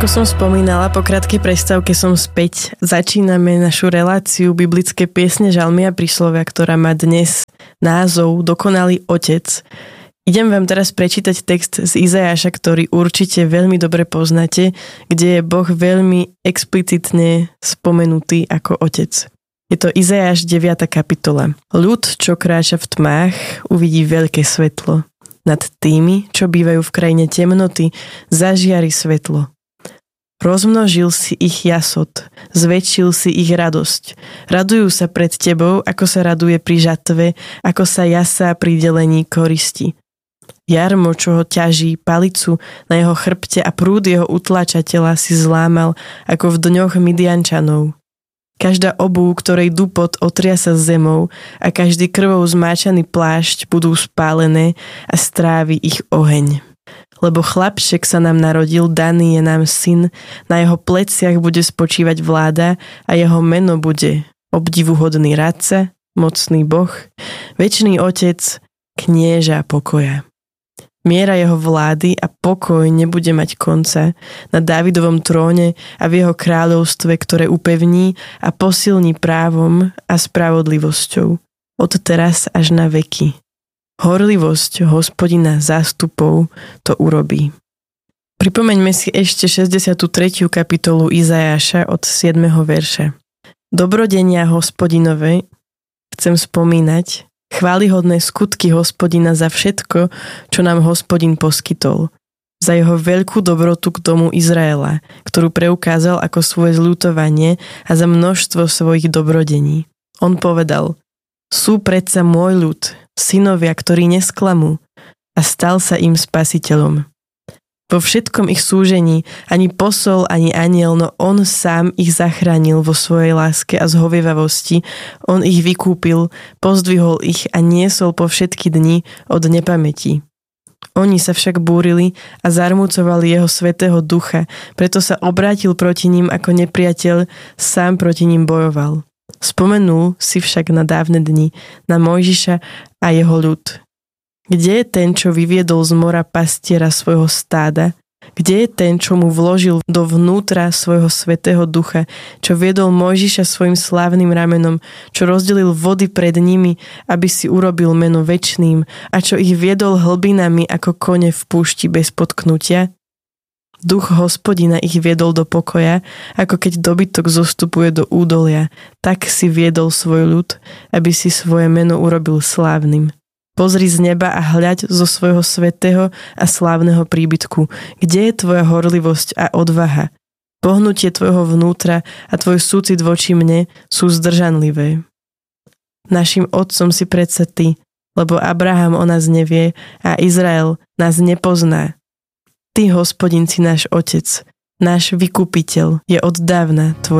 Ako som spomínala, po krátkej prestávke som späť. Začíname našu reláciu biblické piesne, žalmy a príslovia, ktorá má dnes názov Dokonalý otec. Idem vám teraz prečítať text z Izajaša, ktorý určite veľmi dobre poznáte, kde je Boh veľmi explicitne spomenutý ako otec. Je to Izajaš 9. kapitola. Ľud, čo kráča v tmách, uvidí veľké svetlo. Nad tými, čo bývajú v krajine temnoty, zažiari svetlo. Rozmnožil si ich jasot, zväčšil si ich radosť. Radujú sa pred tebou, ako sa raduje pri žatve, ako sa jasá pri delení koristi. Jarmo, čo ho ťaží, palicu na jeho chrbte a prúd jeho utlačateľa si zlámal, ako v dňoch Midiančanov. Každá obú, ktorej dupot otria sa zemou a každý krvou zmáčaný plášť budú spálené a strávi ich oheň. Lebo chlapček sa nám narodil, daný je nám syn, na jeho pleciach bude spočívať vláda a jeho meno bude obdivuhodný radca, mocný Boh, večný otec, knieža pokoja. Miera jeho vlády a pokoj nebude mať konca na Dávidovom tróne a v jeho kráľovstve, ktoré upevní a posilní právom a spravodlivosťou od teraz až na veky. Horlivosť Hospodina zástupov to urobí. Pripomeňme si ešte 63. kapitolu Izajaša od 7. verša. Dobrodenia Hospodinove chcem spomínať, chválihodné skutky Hospodina za všetko, čo nám Hospodin poskytol. Za jeho veľkú dobrotu k domu Izraela, ktorú preukázal ako svoje zľutovanie a za množstvo svojich dobrodení. On povedal, sú predsa môj ľud, synovia, ktorí nesklamú, a stal sa im spasiteľom. Vo všetkom ich súžení ani posol, ani anjel, no on sám ich zachránil vo svojej láske a zhovievavosti. On ich vykúpil, pozdvihol ich a niesol po všetky dni od nepamäti. Oni sa však búrili a zarmúcovali jeho svätého ducha, preto sa obrátil proti ním ako nepriateľ, sám proti ním bojoval. Spomenul si však na dávne dni, na Mojžiša a jeho ľud. Kde je ten, čo vyviedol z mora pastiera svojho stáda? Kde je ten, čo mu vložil dovnútra svojho svätého ducha, čo viedol Mojžiša svojim slávnym ramenom, čo rozdelil vody pred nimi, aby si urobil meno večným a čo ich viedol hlbinami ako kone v púšti bez potknutia? Duch Hospodina ich viedol do pokoja, ako keď dobytok zostupuje do údolia, tak si viedol svoj ľud, aby si svoje meno urobil slávnym. Pozri z neba a hľaď zo svojho svätého a slávneho príbytku. Kde je tvoja horlivosť a odvaha? Pohnutie tvojho vnútra a tvoj súcit voči mne sú zdržanlivé. Našim otcom si predsa ty, lebo Abraham o nás nevie a Izrael nás nepozná. Ty, Hospodin, si náš otec, náš vykupiteľ je od dávna tvoj